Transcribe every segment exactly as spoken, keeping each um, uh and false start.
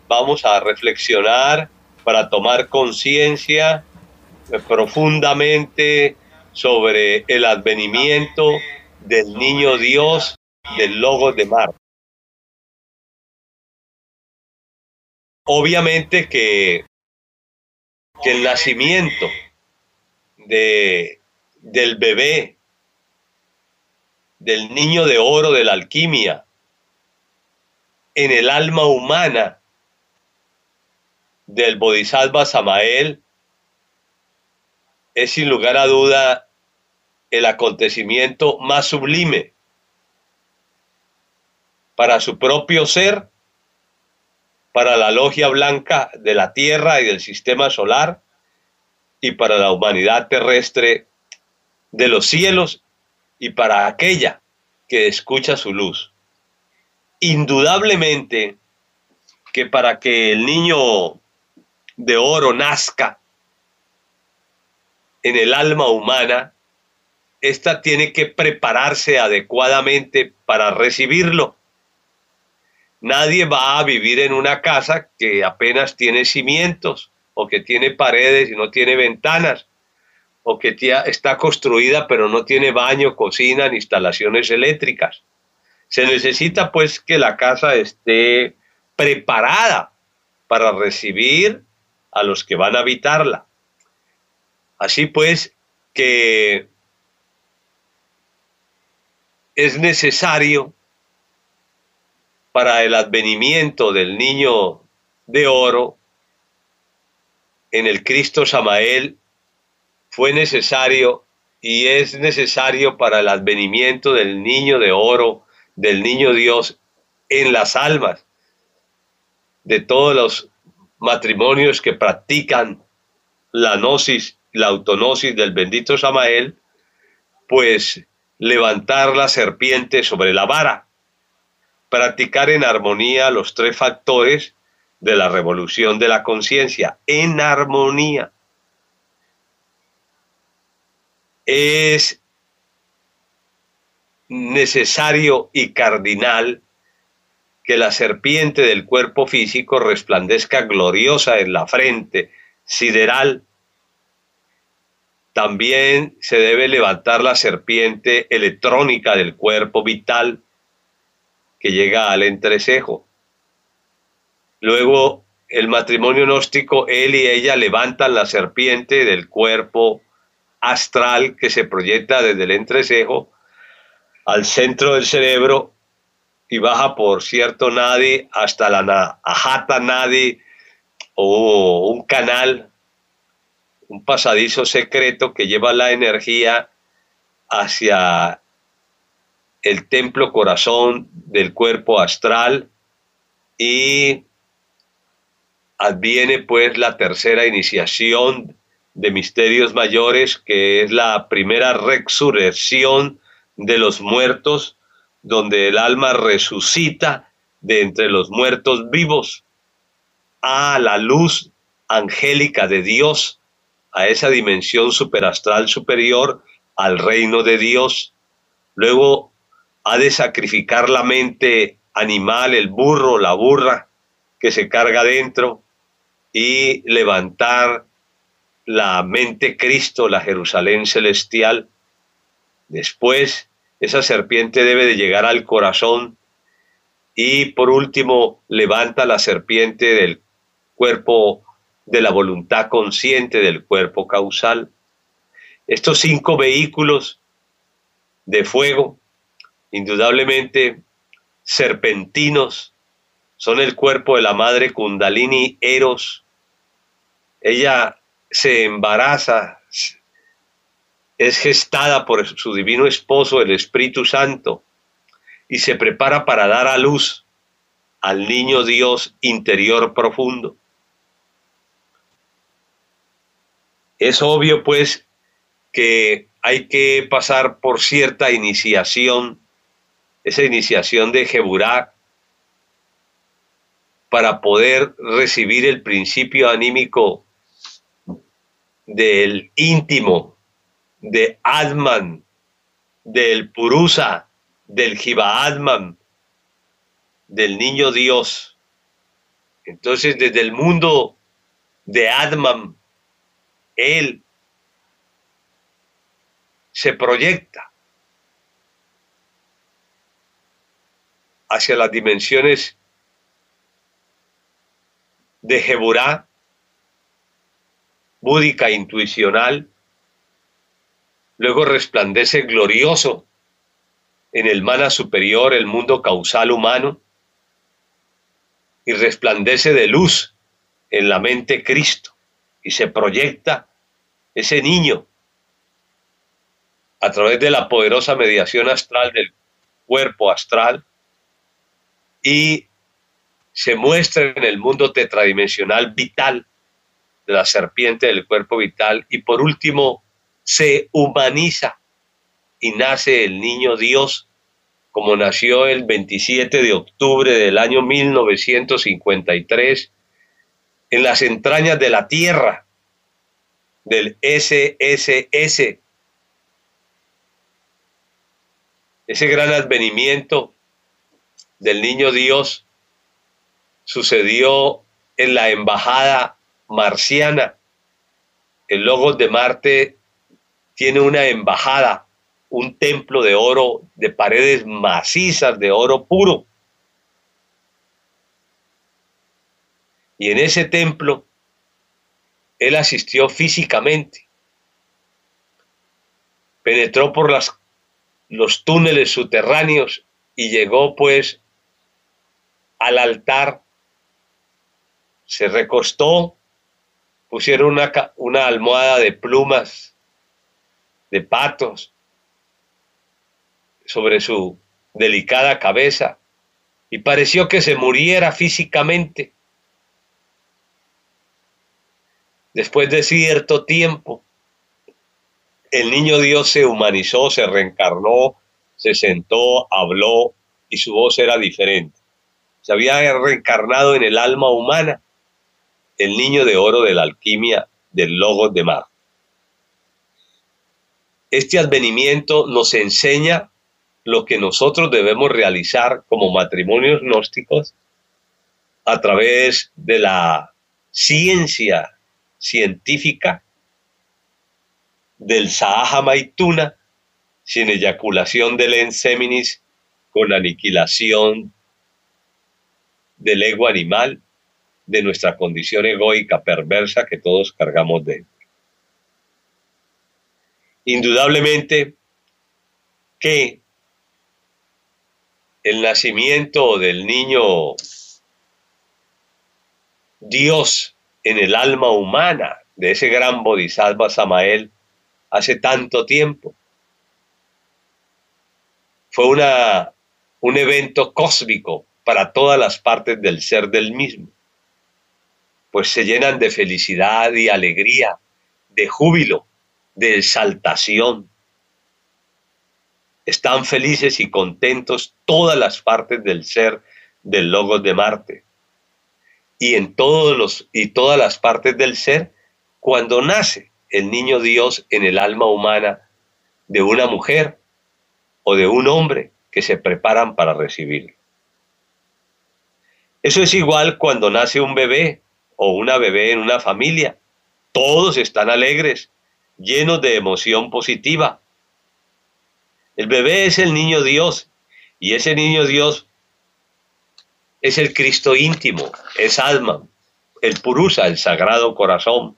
vamos a reflexionar para tomar conciencia profundamente sobre el advenimiento del niño Dios, del Logos de Mar. Obviamente que, que el nacimiento de, del bebé, del niño de oro de la alquimia, en el alma humana del Bodhisattva Samael, es sin lugar a duda el acontecimiento más sublime para su propio ser, para la logia blanca de la Tierra y del sistema solar, y para la humanidad terrestre de los cielos, y para aquella que escucha su luz. Indudablemente que para que el niño de oro nazca en el alma humana, ésta tiene que prepararse adecuadamente para recibirlo. Nadie va a vivir en una casa que apenas tiene cimientos, o que tiene paredes y no tiene ventanas, o que está construida pero no tiene baño, cocina ni instalaciones eléctricas. Se necesita pues que la casa esté preparada para recibir a los que van a habitarla. Así pues que es necesario para el advenimiento del niño de oro en el Cristo Samael, fue necesario y es necesario para el advenimiento del niño de oro, del niño Dios en las almas de todos los matrimonios que practican la gnosis, la autognosis del bendito Samael, pues levantar la serpiente sobre la vara, practicar en armonía los tres factores de la revolución de la conciencia, en armonía. Es necesario y cardinal que la serpiente del cuerpo físico resplandezca gloriosa en la frente sideral. También se debe levantar la serpiente electrónica del cuerpo vital que llega al entrecejo. Luego, el matrimonio gnóstico, él y ella levantan la serpiente del cuerpo astral que se proyecta desde el entrecejo al centro del cerebro y baja por cierto nadi hasta la Nahata Nadi, o un canal, un pasadizo secreto que lleva la energía hacia el templo corazón del cuerpo astral, y adviene pues la tercera iniciación de misterios mayores, que es la primera resurrección de los muertos, donde el alma resucita de entre los muertos vivos a la luz angélica de Dios, a esa dimensión superastral superior, al reino de Dios. Luego ha de sacrificar la mente animal, el burro, la burra que se carga dentro, y levantar la mente Cristo, la Jerusalén celestial. Después, esa serpiente debe de llegar al corazón, y por último levanta la serpiente del cuerpo de la voluntad consciente, del cuerpo causal. Estos cinco vehículos de fuego, indudablemente serpentinos, son el cuerpo de la madre Kundalini Eros. Ella se embaraza, es gestada por su divino esposo, el Espíritu Santo, y se prepara para dar a luz al niño Dios interior profundo. Es obvio, pues, que hay que pasar por cierta iniciación, esa iniciación de Geburá, para poder recibir el principio anímico del íntimo, de Atman, del Purusa, del Jiva Atman, del niño Dios. Entonces, desde el mundo de Atman, él se proyecta hacia las dimensiones de Geburá, búdica intuicional, luego resplandece glorioso en el mana superior, el mundo causal humano, y resplandece de luz en la mente Cristo, y se proyecta ese niño a través de la poderosa mediación astral del cuerpo astral, y se muestra en el mundo tetradimensional vital de la serpiente del cuerpo vital, y por último se humaniza y nace el niño Dios, como nació el veintisiete de octubre del año mil novecientos cincuenta y tres en las entrañas de la tierra del ese ese ese, ese gran advenimiento del niño Dios sucedió en la embajada marciana. El Logos de Marte tiene una embajada, un templo de oro, de paredes macizas de oro puro. Y en ese templo él asistió físicamente, penetró por las, los túneles subterráneos y llegó pues al altar, se recostó, pusieron una, una almohada de plumas, de patos, sobre su delicada cabeza, y pareció que se muriera físicamente. Después de cierto tiempo, el niño Dios se humanizó, se reencarnó, se sentó, habló, y su voz era diferente. Se había reencarnado en el alma humana, el niño de oro de la alquimia del Logos de Marte. Este advenimiento nos enseña lo que nosotros debemos realizar como matrimonios gnósticos a través de la ciencia científica del Sahaja Maituna, sin eyaculación del enseminis, con aniquilación del ego animal, de nuestra condición egoica perversa que todos cargamos dentro. Indudablemente que el nacimiento del niño Dios en el alma humana de ese gran Bodhisattva Samael hace tanto tiempo fue una, un evento cósmico para todas las partes del ser del mismo, pues se llenan de felicidad y alegría, de júbilo, de exaltación. Están felices y contentos todas las partes del ser del Logos de Marte. Y en todos los y todas las partes del ser, cuando nace el niño Dios en el alma humana de una mujer o de un hombre que se preparan para recibirlo. Eso es igual cuando nace un bebé o una bebé en una familia. Todos están alegres, llenos de emoción positiva. El bebé es el niño Dios, y ese niño Dios es el Cristo íntimo, es Atman, el Purusa, el Sagrado Corazón.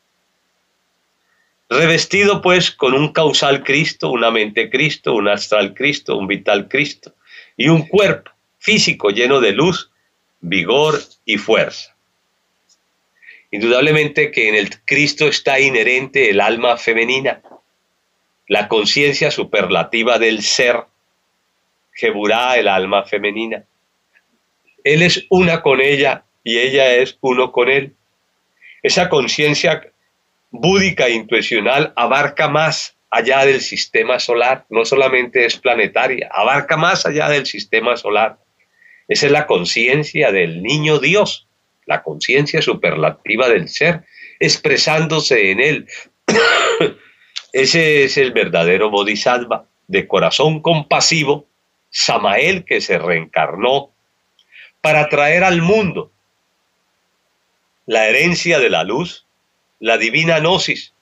Revestido pues con un causal Cristo, una mente Cristo, un astral Cristo, un vital Cristo, y un cuerpo físico lleno de luz, vigor y fuerza. Indudablemente que en el Cristo está inherente el alma femenina, la conciencia superlativa del ser, Geburá, el alma femenina. Él es una con ella y ella es uno con él. Esa conciencia búdica e intuicional abarca más allá del sistema solar, no solamente es planetaria, abarca más allá del sistema solar. Esa es la conciencia del niño Dios, la conciencia superlativa del ser, expresándose en él. Ese es el verdadero Bodhisattva, de corazón compasivo, Samael, que se reencarnó para traer al mundo la herencia de la luz, la divina gnosis.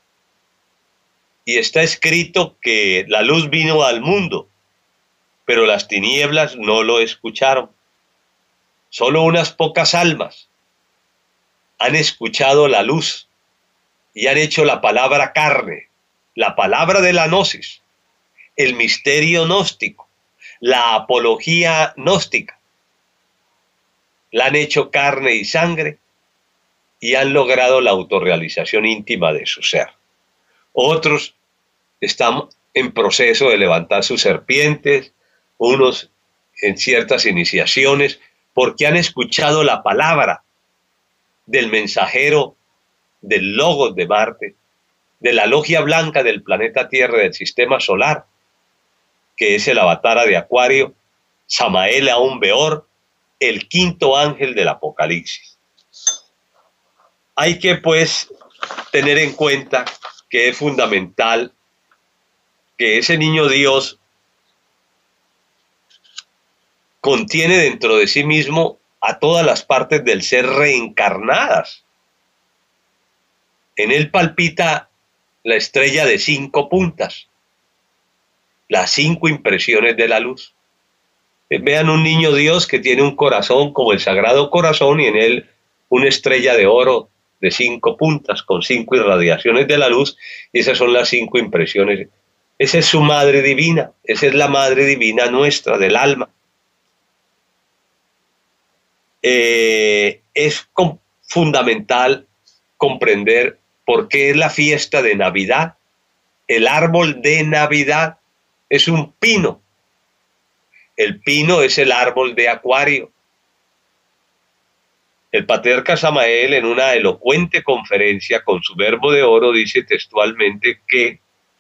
Y está escrito que la luz vino al mundo, pero las tinieblas no lo escucharon. Solo unas pocas almas han escuchado la luz y han hecho la palabra carne, la palabra de la gnosis, el misterio gnóstico, la apología gnóstica. La han hecho carne y sangre y han logrado la autorrealización íntima de su ser. Otros están en proceso de levantar sus serpientes, unos en ciertas iniciaciones, porque han escuchado la palabra del mensajero del Logos de Marte, de la logia blanca del planeta Tierra del sistema solar, que es el avatara de Acuario, Samael Aún Beor, el quinto ángel del Apocalipsis. Hay que, pues, tener en cuenta que es fundamental que ese niño Dios contiene dentro de sí mismo a todas las partes del ser reencarnadas. En él palpita la estrella de cinco puntas, las cinco impresiones de la luz. Vean un niño Dios que tiene un corazón como el Sagrado Corazón y en él una estrella de oro de cinco puntas con cinco irradiaciones de la luz, y esas son las cinco impresiones. Esa es su madre divina, esa es la madre divina nuestra, del alma. Eh, es com- fundamental comprender por qué es la fiesta de Navidad. El árbol de Navidad es un pino. El pino es el árbol de Acuario. El patriarca Samael, en una elocuente conferencia con su verbo de oro, dice textualmente que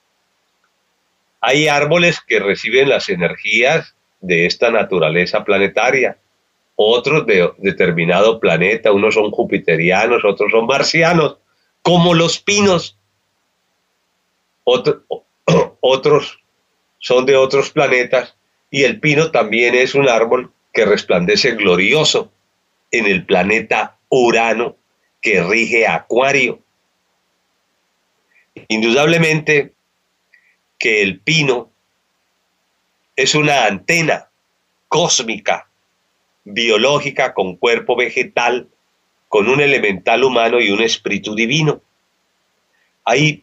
hay árboles que reciben las energías de esta naturaleza planetaria, otros de determinado planeta, unos son jupiterianos, otros son marcianos, como los pinos. Otro, otros son de otros planetas, y el pino también es un árbol que resplandece glorioso en el planeta Urano, que rige Acuario. Indudablemente que el pino es una antena cósmica, biológica, con cuerpo vegetal, con un elemental humano y un espíritu divino. Hay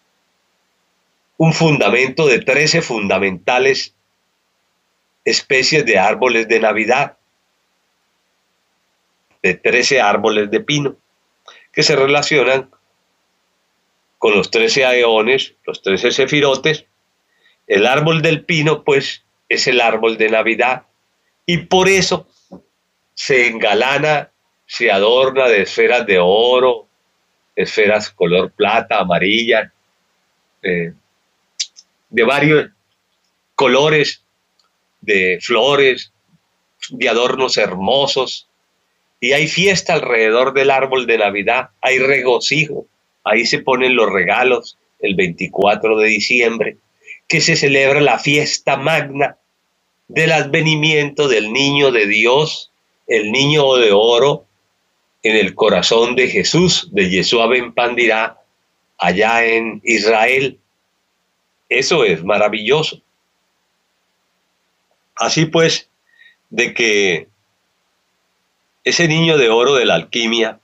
un fundamento de trece fundamentales especies de árboles de Navidad, de trece árboles de pino, que se relacionan con los trece aeones, los trece sefirotes. El árbol del pino, pues, es el árbol de Navidad, y por eso se engalana, se adorna de esferas de oro, esferas color plata, amarilla, eh, de varios colores, de flores, de adornos hermosos, y hay fiesta alrededor del árbol de Navidad, hay regocijo, ahí se ponen los regalos el veinticuatro de diciembre, que se celebra la fiesta magna del advenimiento del niño de Dios, el niño de oro, en el corazón de Jesús, de Yeshua ben Pandirá, allá en Israel. Eso es maravilloso. Así pues, de que ese niño de oro de la alquimia,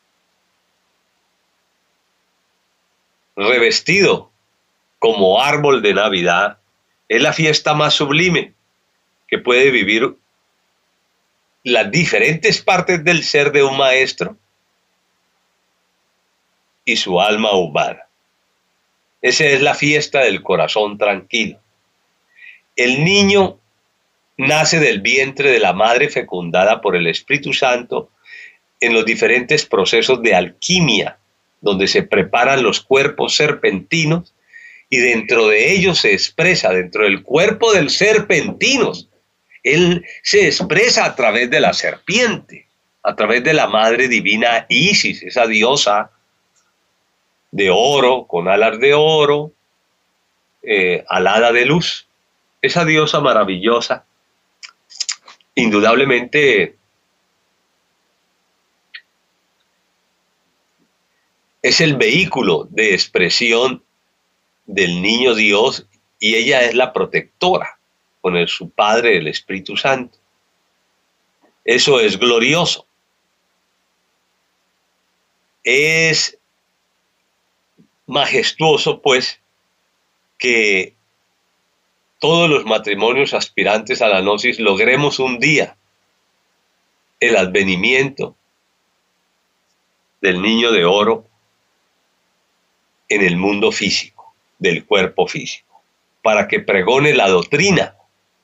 revestido como árbol de Navidad, es la fiesta más sublime que puede vivir las diferentes partes del ser de un maestro y su alma humana. Esa es la fiesta del corazón tranquilo. El niño nace del vientre de la madre fecundada por el Espíritu Santo en los diferentes procesos de alquimia, donde se preparan los cuerpos serpentinos, y dentro de ellos se expresa, dentro del cuerpo del serpentinos, él se expresa a través de la serpiente, a través de la madre divina Isis, esa diosa de oro, con alas de oro, eh, alada de luz, esa diosa maravillosa. Indudablemente es el vehículo de expresión del niño Dios y ella es la protectora con el, su Padre, el Espíritu Santo. Eso es glorioso. Es majestuoso, pues, que todos los matrimonios aspirantes a la gnosis logremos un día el advenimiento del niño de oro en el mundo físico, del cuerpo físico, para que pregone la doctrina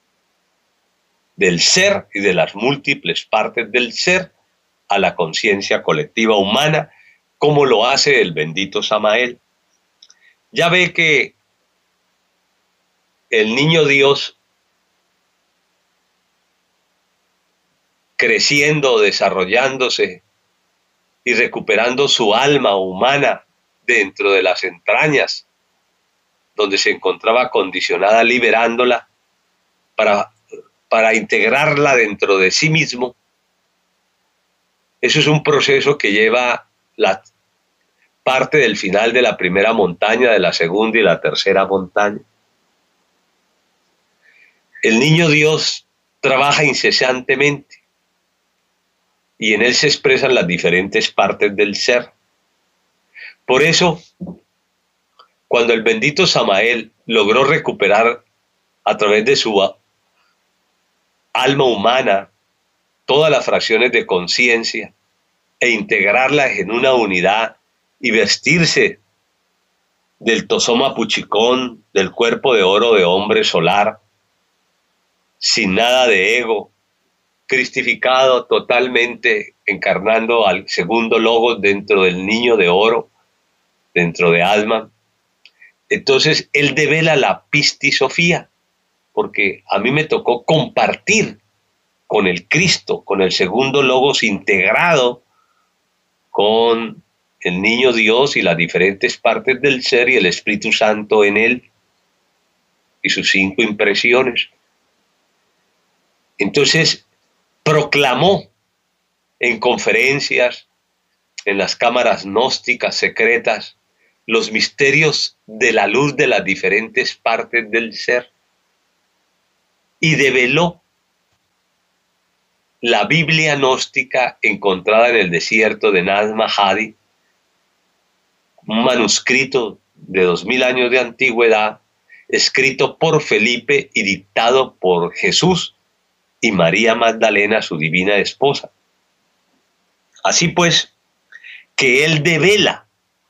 del ser y de las múltiples partes del ser a la conciencia colectiva humana, como lo hace el bendito Samael. Ya ve que el niño Dios, creciendo, desarrollándose y recuperando su alma humana dentro de las entrañas donde se encontraba condicionada, liberándola para, para integrarla dentro de sí mismo. Eso es un proceso que lleva la parte del final de la primera montaña, de la segunda y la tercera montaña. El niño Dios trabaja incesantemente y en él se expresan las diferentes partes del ser. Por eso, cuando el bendito Samael logró recuperar a través de su alma humana todas las fracciones de conciencia e integrarlas en una unidad y vestirse del tosoma puchicón, del cuerpo de oro de hombre solar, sin nada de ego, cristificado totalmente, encarnando al segundo logos dentro del niño de oro, dentro de Alma. Entonces él devela la pistisofía, porque a mí me tocó compartir con el Cristo, con el segundo logos integrado con el niño Dios y las diferentes partes del ser y el Espíritu Santo en él y sus cinco impresiones. Entonces proclamó en conferencias, en las cámaras gnósticas secretas, los misterios de la luz de las diferentes partes del ser y develó la Biblia gnóstica encontrada en el desierto de Nag Hammadi, un manuscrito de dos mil años de antigüedad, escrito por Felipe y dictado por Jesús y María Magdalena, su divina esposa. Así pues, que él devela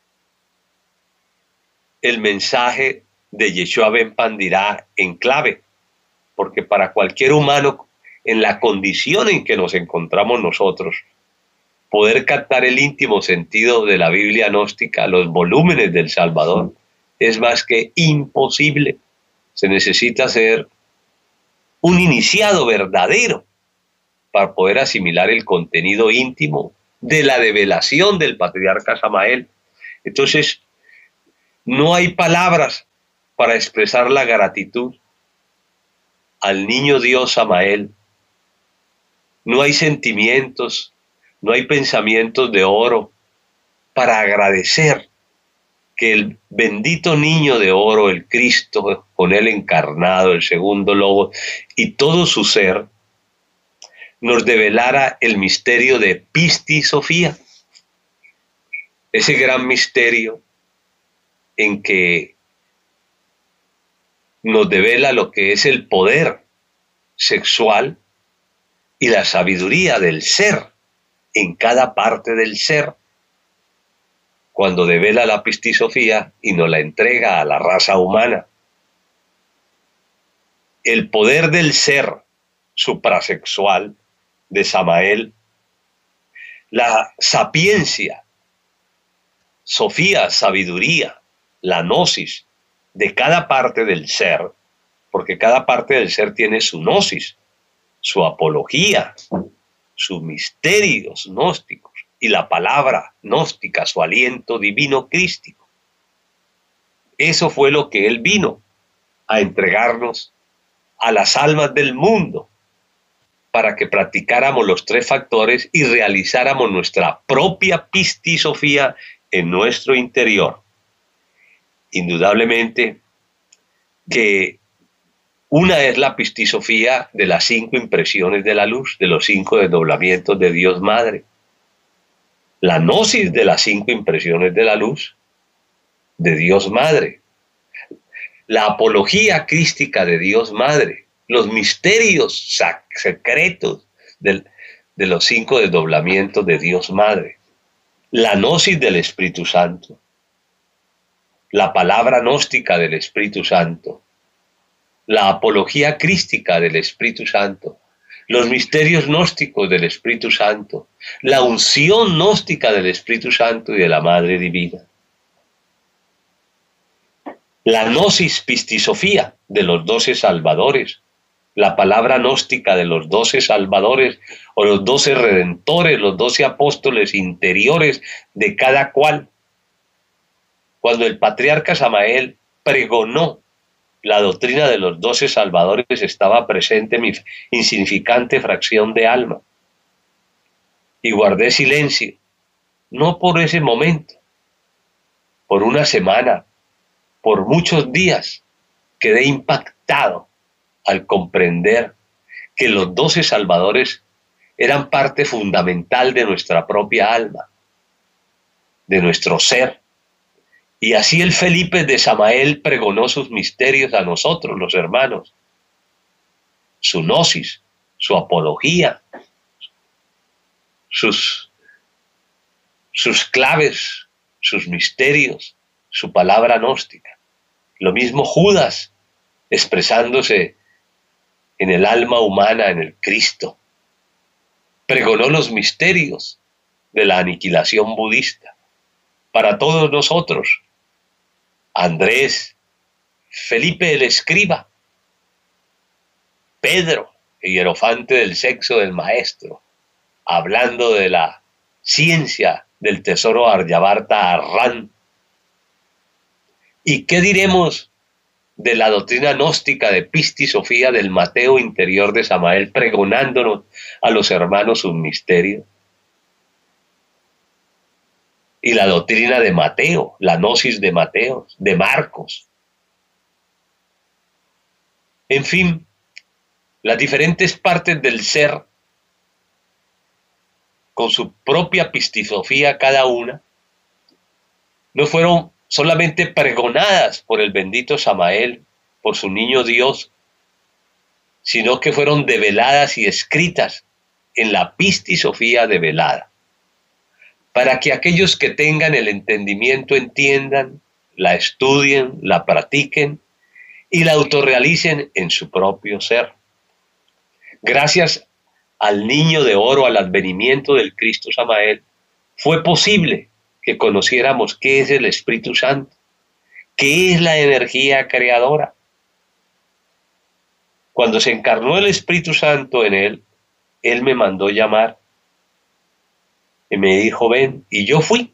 el mensaje de Yeshua Ben Pandirá en clave, porque para cualquier humano, en la condición en que nos encontramos nosotros, poder captar el íntimo sentido de la Biblia gnóstica, los volúmenes del Salvador, es más que imposible. Se necesita ser un iniciado verdadero para poder asimilar el contenido íntimo de la develación del patriarca Samael. Entonces, no hay palabras para expresar la gratitud al niño Dios Samael. No hay sentimientos, no hay pensamientos de oro para agradecer que el bendito niño de oro, el Cristo, con él encarnado, el segundo logo, y todo su ser, nos develara el misterio de pistisofía. Ese gran misterio en que nos devela lo que es el poder sexual y la sabiduría del ser en cada parte del ser, cuando devela la pistisofía y nos la entrega a la raza humana. El poder del ser suprasexual de Samael, la sapiencia, sofía, sabiduría, la gnosis de cada parte del ser, porque cada parte del ser tiene su gnosis, su apología, sus misterios gnósticos y la palabra gnóstica, su aliento divino crístico. Eso fue lo que él vino a entregarnos a las almas del mundo para que practicáramos los tres factores y realizáramos nuestra propia pistisofía en nuestro interior. Indudablemente que una es la pistisofía de las cinco impresiones de la luz, de los cinco desdoblamientos de Dios Madre. La gnosis de las cinco impresiones de la luz de Dios Madre. La apología crística de Dios Madre. Los misterios secretos del, de los cinco desdoblamientos de Dios Madre. La gnosis del Espíritu Santo. La palabra gnóstica del Espíritu Santo. La apología crística del Espíritu Santo, los misterios gnósticos del Espíritu Santo, la unción gnóstica del Espíritu Santo y de la Madre Divina. La gnosis pistisofía de los doce salvadores, la palabra gnóstica de los doce salvadores o los doce redentores, los doce apóstoles interiores de cada cual. Cuando el patriarca Samael pregonó la doctrina de los doce salvadores, estaba presente mi insignificante fracción de alma. Y guardé silencio, no por ese momento, por una semana, por muchos días, quedé impactado al comprender que los doce salvadores eran parte fundamental de nuestra propia alma, de nuestro ser. Y así el Felipe de Samael pregonó sus misterios a nosotros, los hermanos. Su gnosis, su apología, sus, sus claves, sus misterios, su palabra gnóstica. Lo mismo Judas, expresándose en el alma humana, en el Cristo. Pregonó los misterios de la aniquilación budista para todos nosotros. Andrés, Felipe el escriba, Pedro, el hierofante del sexo del maestro, hablando de la ciencia del tesoro Aryavarta Arran. ¿Y qué diremos de la doctrina gnóstica de pistisofía del Mateo interior de Samael, pregonándonos a los hermanos sus misterios? Y la doctrina de Mateo, la gnosis de Mateo, de Marcos. En fin, las diferentes partes del ser, con su propia pistisofía cada una, no fueron solamente pregonadas por el bendito Samael, por su niño Dios, sino que fueron develadas y escritas en la pistisofía develada, para que aquellos que tengan el entendimiento entiendan, la estudien, la practiquen y la autorrealicen en su propio ser. Gracias al niño de oro, al advenimiento del Cristo Samael, fue posible que conociéramos qué es el Espíritu Santo, qué es la energía creadora. Cuando se encarnó el Espíritu Santo en él, él me mandó llamar y me dijo, ven, y yo fui.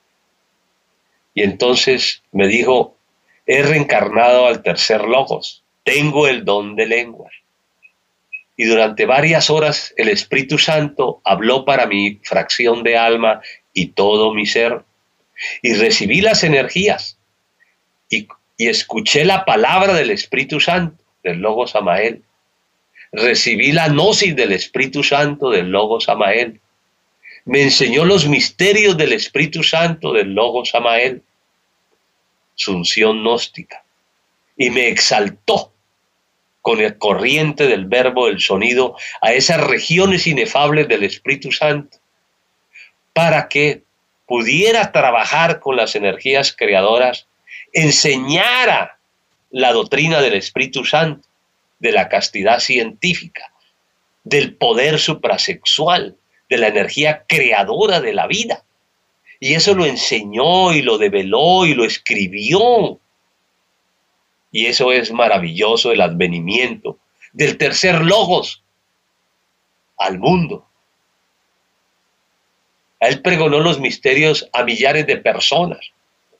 Y entonces me dijo, he reencarnado al tercer logos, tengo el don de lenguas. Y durante varias horas el Espíritu Santo habló para mi fracción de alma y todo mi ser. Y recibí las energías y, y escuché la palabra del Espíritu Santo, del Logos Samael. Recibí la gnosis del Espíritu Santo, del Logos Samael. Me enseñó los misterios del Espíritu Santo, del Logos Samael, su unción gnóstica, y me exaltó con el corriente del verbo del sonido a esas regiones inefables del Espíritu Santo, para que pudiera trabajar con las energías creadoras, enseñara la doctrina del Espíritu Santo, de la castidad científica, del poder suprasexual, de la energía creadora de la vida. Y eso lo enseñó y lo develó y lo escribió. Y eso es maravilloso, el advenimiento del tercer logos al mundo. Él pregonó los misterios a millares de personas,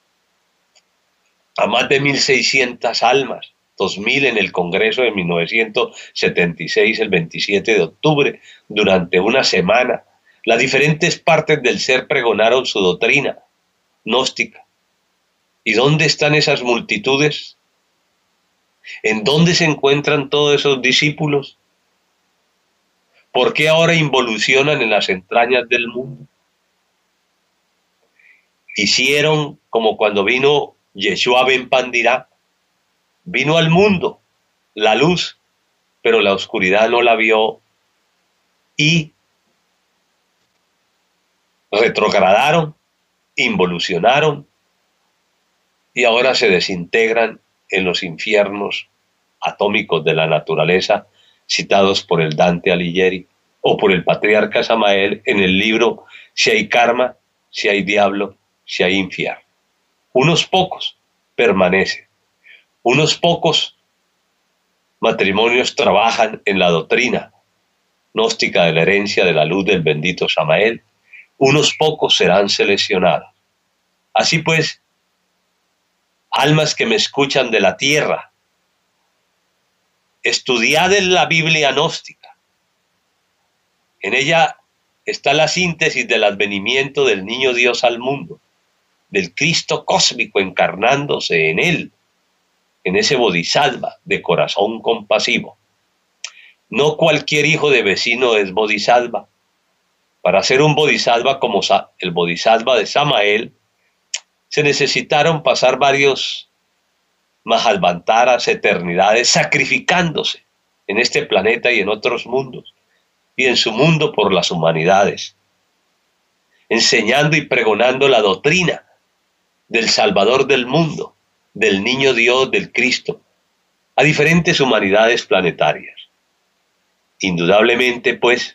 a más de mil seiscientas almas, dos mil en el Congreso de mil novecientos setenta y seis, el veintisiete de octubre, durante una semana. Las diferentes partes del ser pregonaron su doctrina. gnóstica. ¿Y dónde están esas multitudes? ¿En dónde se encuentran todos esos discípulos? ¿Por qué ahora involucionan en las entrañas del mundo? Hicieron como cuando vino Yeshua ben Pandirá, vino al mundo la luz, pero la oscuridad no la vio y retrogradaron, involucionaron y ahora se desintegran en los infiernos atómicos de la naturaleza citados por el Dante Alighieri o por el patriarca Samael en el libro Si hay karma, si hay diablo, si hay infierno. Unos pocos permanecen, unos pocos matrimonios trabajan en la doctrina gnóstica de la herencia de la luz del bendito Samael, unos pocos serán seleccionados. Así pues, almas que me escuchan de la tierra, estudiad en la Biblia gnóstica. En ella está la síntesis del advenimiento del niño Dios al mundo, del Cristo cósmico encarnándose en él, en ese bodhisattva de corazón compasivo. No cualquier hijo de vecino es bodhisattva. Para ser un bodhisattva como el bodhisattva de Samael, se necesitaron pasar varios mahalvantaras, eternidades, sacrificándose en este planeta y en otros mundos, y en su mundo por las humanidades, enseñando y pregonando la doctrina del Salvador del mundo, del Niño Dios, del Cristo, a diferentes humanidades planetarias. Indudablemente, pues,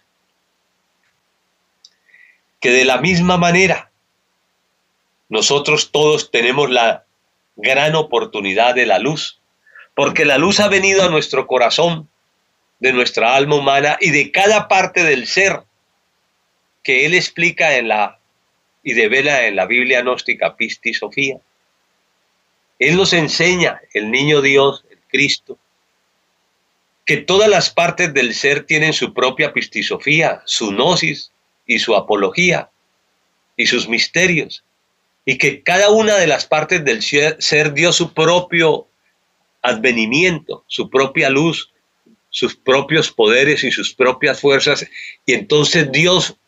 que de la misma manera nosotros todos tenemos la gran oportunidad de la luz, porque la luz ha venido a nuestro corazón, de nuestra alma humana y de cada parte del ser que él explica en la y devela en la Biblia gnóstica Pistis Sofía. Él nos enseña, el niño Dios, el Cristo, que todas las partes del ser tienen su propia pistisofía, su gnosis y su apología y sus misterios, y que cada una de las partes del ser dio su propio advenimiento, su propia luz, sus propios poderes y sus propias fuerzas, y entonces Dios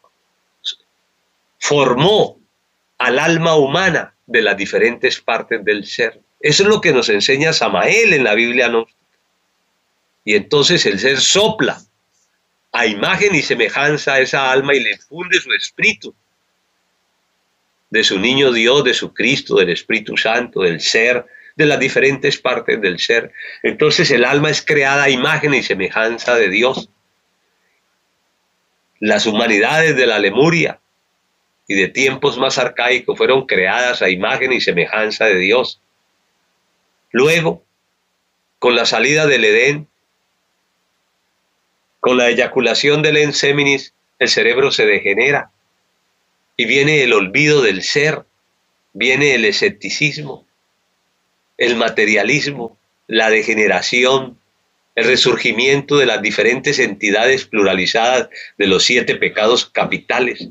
formó al alma humana de las diferentes partes del ser. Eso es lo que nos enseña Samael en la Biblia gnóstica. Y entonces el ser sopla a imagen y semejanza a esa alma y le infunde su espíritu, de su niño Dios, de su Cristo, del Espíritu Santo, del ser, de las diferentes partes del ser. Entonces el alma es creada a imagen y semejanza de Dios. Las humanidades de la Lemuria y de tiempos más arcaicos fueron creadas a imagen y semejanza de Dios. Luego, con la salida del Edén, con la eyaculación del enseminis, el cerebro se degenera y viene el olvido del ser, viene el escepticismo, el materialismo, la degeneración, el resurgimiento de las diferentes entidades pluralizadas de los siete pecados capitales.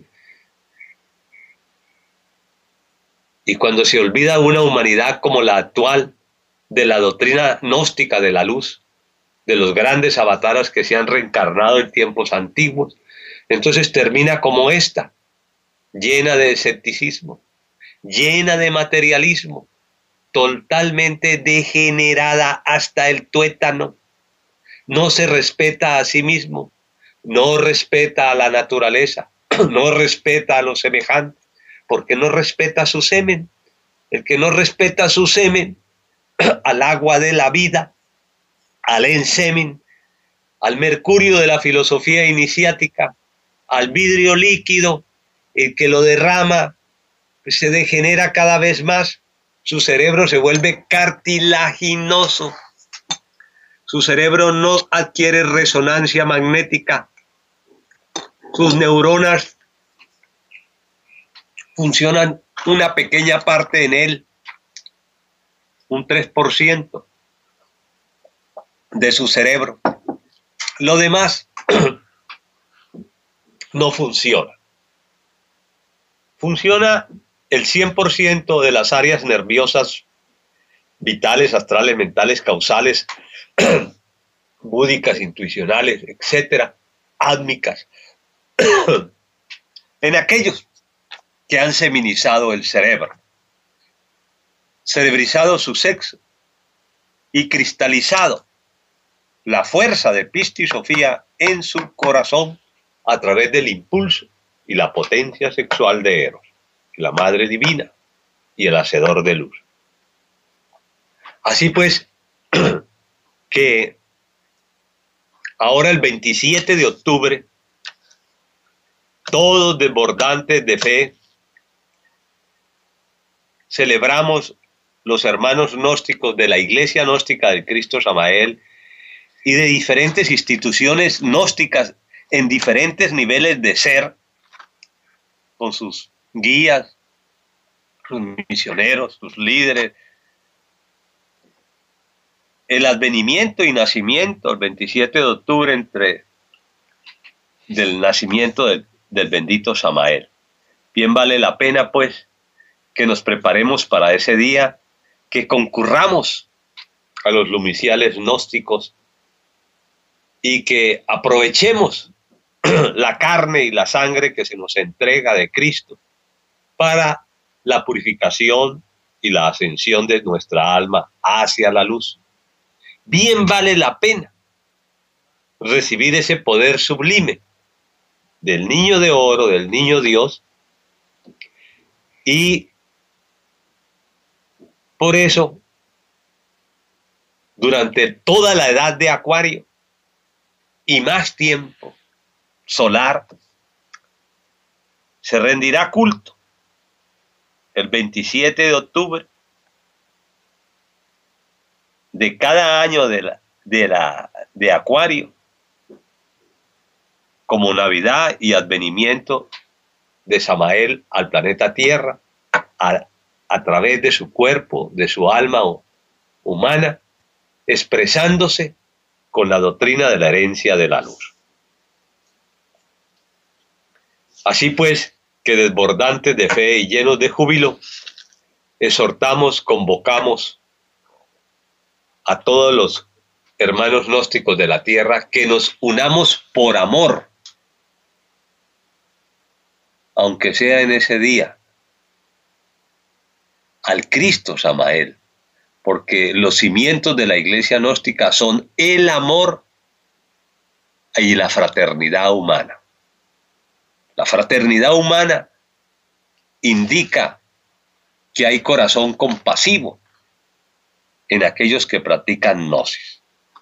Y cuando se olvida una humanidad como la actual, de la doctrina gnóstica de la luz, de los grandes avataras que se han reencarnado en tiempos antiguos, entonces termina como esta, llena de escepticismo, llena de materialismo, totalmente degenerada hasta el tuétano, no se respeta a sí mismo, no respeta a la naturaleza, no respeta a los semejantes, porque no respeta su semen. El que no respeta su semen, al agua de la vida, al ensemen, al mercurio de la filosofía iniciática, al vidrio líquido, el que lo derrama, pues se degenera cada vez más, su cerebro se vuelve cartilaginoso, su cerebro no adquiere resonancia magnética, sus neuronas funcionan una pequeña parte en él, un tres por ciento de su cerebro. Lo demás no funciona. Funciona el cien por ciento de las áreas nerviosas vitales, astrales, mentales, causales, búdicas, intuicionales, etcétera, átmicas, en aquellos que han seminizado el cerebro, cerebrizado su sexo y cristalizado la fuerza de Pista y Sofía en su corazón a través del impulso y la potencia sexual de Eros, la Madre Divina y el Hacedor de Luz. Así pues, que ahora el veintisiete de octubre, todos desbordantes de fe, celebramos los hermanos gnósticos de la Iglesia Gnóstica del Cristo Samael y de diferentes instituciones gnósticas en diferentes niveles de ser, con sus guías, sus misioneros, sus líderes, el advenimiento y nacimiento el veintisiete de octubre entre del nacimiento del, del bendito Samael. Bien vale la pena pues que nos preparemos para ese día, que concurramos a los lumiciales gnósticos y que aprovechemos la carne y la sangre que se nos entrega de Cristo para la purificación y la ascensión de nuestra alma hacia la luz. Bien vale la pena recibir ese poder sublime del niño de oro, del niño Dios, y por eso, durante toda la edad de Acuario y más tiempo solar, se rendirá culto el veintisiete de octubre de cada año de, la, de, la, de Acuario, como Navidad y advenimiento de Samael al planeta Tierra, a, a través de su cuerpo, de su alma humana, expresándose con la doctrina de la herencia de la luz. Así pues, que desbordantes de fe y llenos de júbilo, exhortamos, convocamos a todos los hermanos gnósticos de la tierra que nos unamos por amor, aunque sea en ese día, al Cristo Samael, porque los cimientos de la iglesia gnóstica son el amor y la fraternidad humana. La fraternidad humana indica que hay corazón compasivo en aquellos que practican gnosis.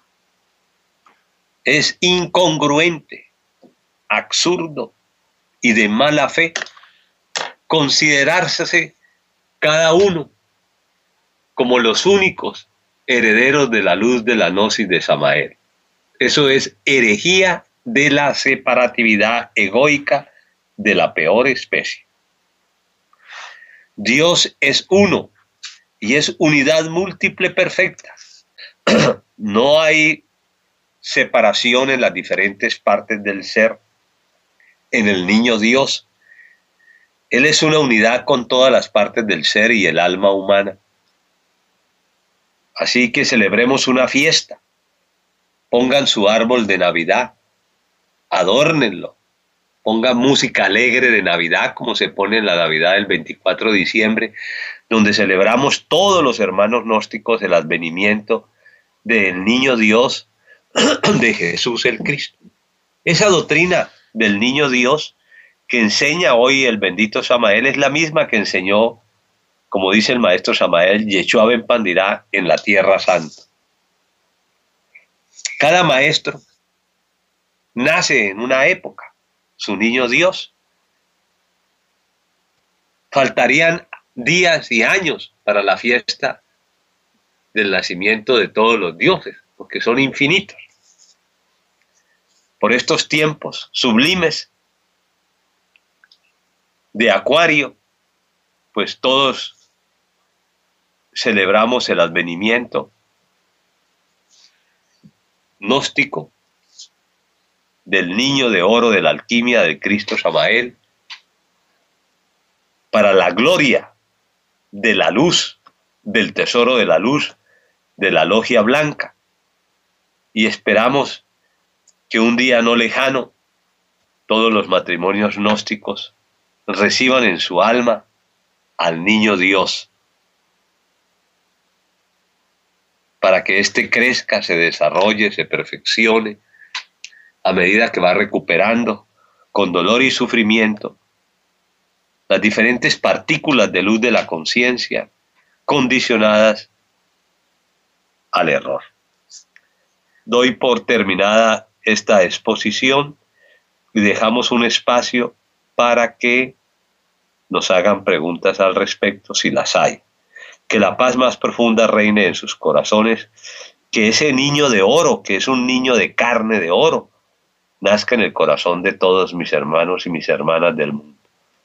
Es incongruente, absurdo y de mala fe considerarse cada uno como los únicos herederos de la luz de la gnosis de Samael. Eso es herejía de la separatividad egoica de la peor especie. Dios es uno y es unidad múltiple perfecta. No hay separación en las diferentes partes del ser. En el niño Dios, Él es una unidad con todas las partes del ser y el alma humana. Así que celebremos una fiesta, pongan su árbol de Navidad, adórnenlo, pongan música alegre de Navidad como se pone en la Navidad del veinticuatro de diciembre, donde celebramos todos los hermanos gnósticos el advenimiento del niño Dios, de Jesús el Cristo. Esa doctrina del niño Dios que enseña hoy el bendito Samael es la misma que enseñó, como dice el maestro Samael, Yeshua Ben Pandirá en la Tierra Santa. Cada maestro nace en una época, su niño Dios. Faltarían días y años para la fiesta del nacimiento de todos los dioses, porque son infinitos. Por estos tiempos sublimes de Acuario, pues todos celebramos el advenimiento gnóstico del niño de oro de la alquimia del Cristo Samael, para la gloria de la luz, del tesoro de la luz, de la logia blanca. Y esperamos que un día no lejano todos los matrimonios gnósticos reciban en su alma al niño Dios, para que éste crezca, se desarrolle, se perfeccione, a medida que va recuperando, con dolor y sufrimiento, las diferentes partículas de luz de la conciencia condicionadas al error. Doy por terminada esta exposición y dejamos un espacio para que nos hagan preguntas al respecto, si las hay. Que la paz más profunda reine en sus corazones, que ese niño de oro, que es un niño de carne de oro, nazca en el corazón de todos mis hermanos y mis hermanas del mundo.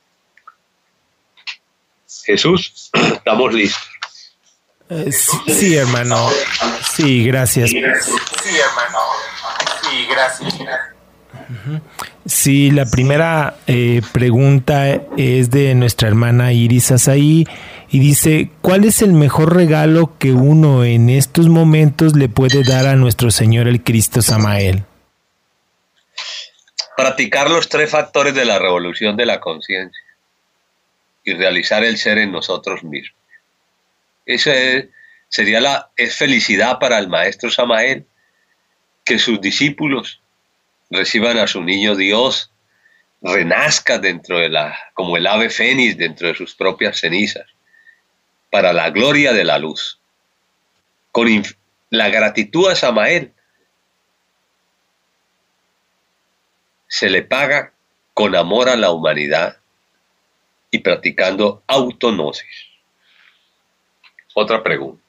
Jesús, estamos listos. Eh, sí, sí, hermano. Sí, gracias. Sí, hermano. Sí, gracias. Sí, la primera eh, pregunta es de nuestra hermana Iris Asaí y dice, ¿cuál es el mejor regalo que uno en estos momentos le puede dar a nuestro Señor el Cristo Samael? Practicar los tres factores de la revolución de la conciencia y realizar el ser en nosotros mismos. Eso es, sería la es felicidad para el maestro Samael, que sus discípulos reciban a su niño Dios, renazca dentro de la, como el ave fénix dentro de sus propias cenizas, para la gloria de la luz. Con inf- la gratitud a Samael se le paga con amor a la humanidad y practicando autognosis. Otra pregunta.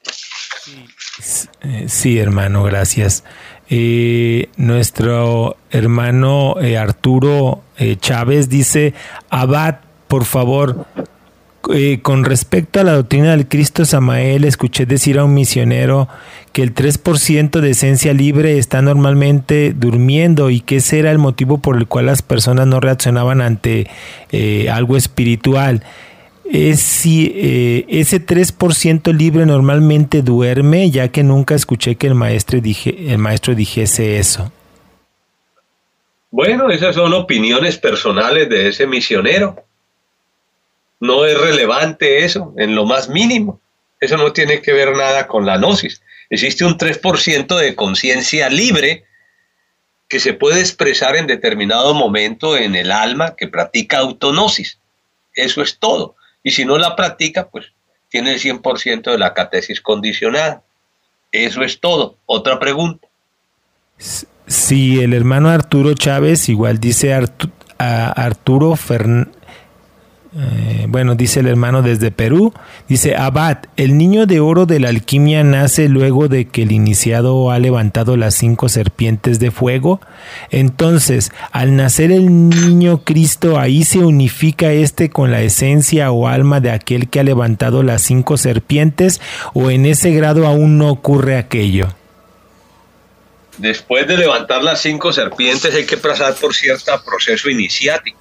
Sí, hermano, gracias. Eh, nuestro hermano eh, Arturo eh, Chávez dice, Abad, por favor, eh, con respecto a la doctrina del Cristo Samael, escuché decir a un misionero que el tres por ciento de esencia libre está normalmente durmiendo y que ese era el motivo por el cual las personas no reaccionaban ante eh, algo espiritual. Es si eh, ese tres por ciento libre normalmente duerme, ya que nunca escuché que el maestro, dije, el maestro dijese eso. Bueno, esas son opiniones personales de ese misionero. No es relevante eso, en lo más mínimo. Eso no tiene que ver nada con la gnosis. Existe un tres por ciento de conciencia libre que se puede expresar en determinado momento en el alma que practica autognosis. Eso es todo. Y si no la practica, pues tiene el cien por ciento de la catesis condicionada. Eso es todo. Otra pregunta. Sí, el hermano Arturo Chávez, igual dice Artu a Arturo Fernández. Eh, bueno, dice el hermano desde Perú, dice, Abad, el niño de oro de la alquimia nace luego de que el iniciado ha levantado las cinco serpientes de fuego. Entonces, al nacer el niño Cristo, ahí se unifica este con la esencia o alma de aquel que ha levantado las cinco serpientes, o en ese grado aún no ocurre aquello. Después de levantar las cinco serpientes hay que pasar por cierto proceso iniciático.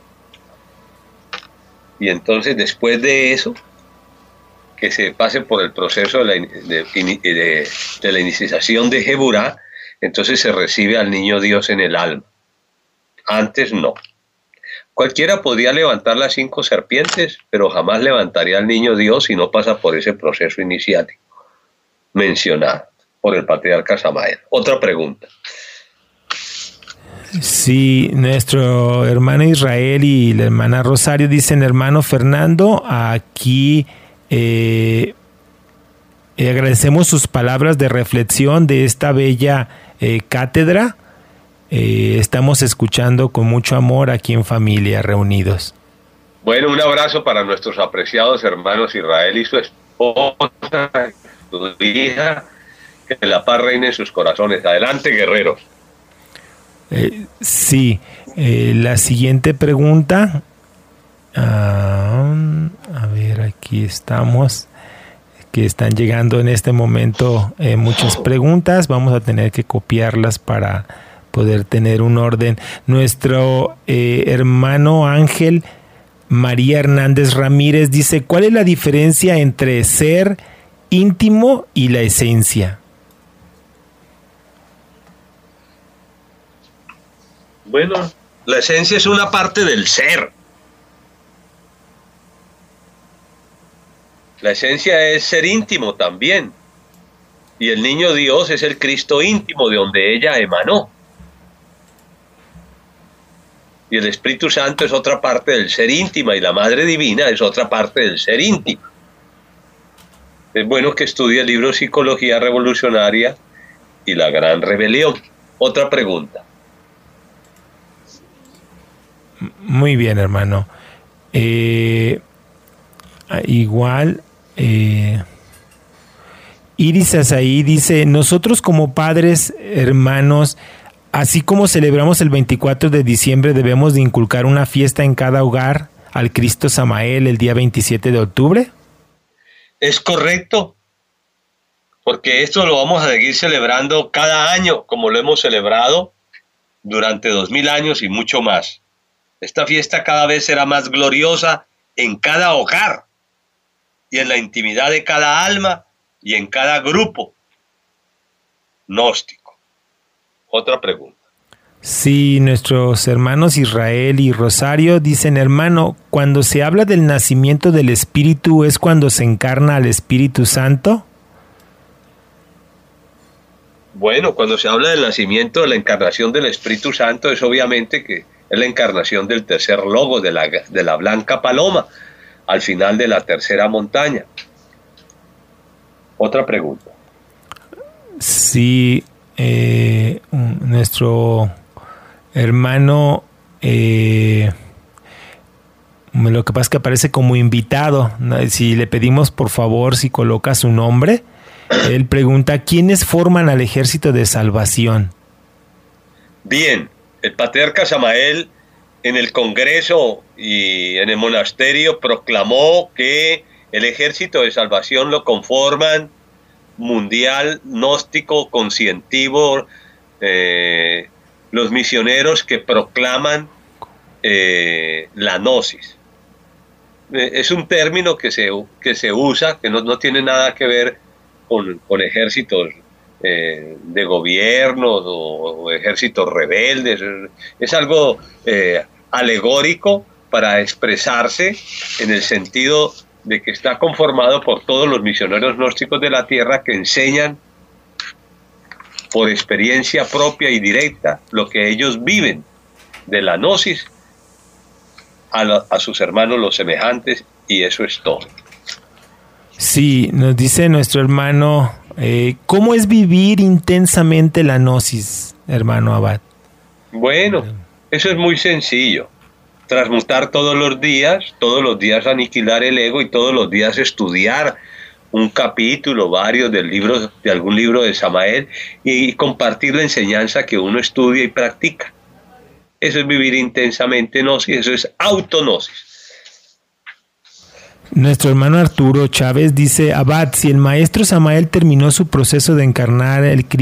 Y entonces después de eso, que se pase por el proceso de la, de, de, de la iniciación de Geburá, entonces se recibe al niño Dios en el alma. Antes no. Cualquiera podría levantar las cinco serpientes, pero jamás levantaría al niño Dios si no pasa por ese proceso iniciático mencionado por el patriarca Samael. Otra pregunta. Sí, nuestro hermano Israel y la hermana Rosario dicen, hermano Fernando, aquí eh, eh, agradecemos sus palabras de reflexión de esta bella eh, cátedra. Eh, estamos escuchando con mucho amor aquí en familia, reunidos. Bueno, un abrazo para nuestros apreciados hermanos Israel y su esposa, su hija, que la paz reine en sus corazones. Adelante, guerreros. Eh, sí, eh, la siguiente pregunta, uh, a ver, aquí estamos, que están llegando en este momento eh, muchas preguntas, vamos a tener que copiarlas para poder tener un orden. Nuestro eh, hermano Ángel María Hernández Ramírez dice, ¿cuál es la diferencia entre ser íntimo y la esencia? Bueno, la esencia es una parte del ser. La esencia es ser íntimo también. Y el niño Dios es el Cristo íntimo de donde ella emanó. Y el Espíritu Santo es otra parte del ser íntima y la Madre Divina es otra parte del ser íntimo. Es bueno que estudie el libro Psicología Revolucionaria y la Gran Rebelión. Otra pregunta. Muy bien, hermano. Eh, igual, eh, Iris Azaí dice, nosotros como padres, hermanos, así como celebramos el veinticuatro de diciembre, debemos de inculcar una fiesta en cada hogar al Cristo Samael el día veintisiete de octubre. Es correcto, porque esto lo vamos a seguir celebrando cada año, como lo hemos celebrado durante dos mil años y mucho más. Esta fiesta cada vez será más gloriosa en cada hogar y en la intimidad de cada alma y en cada grupo gnóstico. Otra pregunta. Sí, nuestros hermanos Israel y Rosario dicen, hermano, cuando se habla del nacimiento del Espíritu, ¿es cuando se encarna al Espíritu Santo? Bueno, cuando se habla del nacimiento, de la encarnación del Espíritu Santo, es obviamente que es la encarnación del tercer logo, de la, de la blanca paloma, al final de la tercera montaña. Otra pregunta. Sí, eh, nuestro hermano, eh, lo que pasa es que aparece como invitado. Si le pedimos por favor si coloca su nombre, él pregunta, ¿quiénes forman al Ejército de Salvación? Bien, el patriarca Samael en el Congreso y en el monasterio proclamó que el Ejército de Salvación lo conforman mundial, gnóstico, conscientivo, eh, los misioneros que proclaman eh, la gnosis. Eh, es un término que se, que se usa, que no, no tiene nada que ver con, con ejércitos eh, de gobiernos o, o ejércitos rebeldes. Es algo eh, alegórico para expresarse en el sentido de que está conformado por todos los misioneros gnósticos de la tierra que enseñan por experiencia propia y directa lo que ellos viven de la gnosis a, la, a sus hermanos los semejantes, y eso es todo. Sí, nos dice nuestro hermano, eh, ¿cómo es vivir intensamente la gnosis, hermano Abad? Bueno, eso es muy sencillo. Transmutar todos los días, todos los días aniquilar el ego y todos los días estudiar un capítulo, varios del libro, de algún libro de Samael, y compartir la enseñanza que uno estudia y practica. Eso es vivir intensamente gnosis, eso es autognosis. Nuestro hermano Arturo Chávez dice, Abad, si el maestro Samael terminó su proceso de encarnar el Cristo,